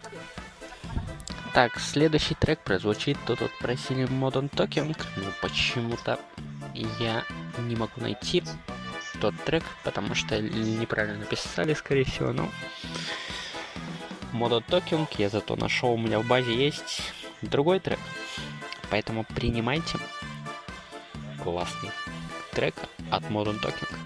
Так, следующий трек прозвучит. Тут просили Modern Talking, но почему-то я не могу найти тот трек, потому что неправильно написали, скорее всего, но Modern Talking я зато нашел, у меня в базе есть другой трек, поэтому принимайте классный трек от Modern Talking.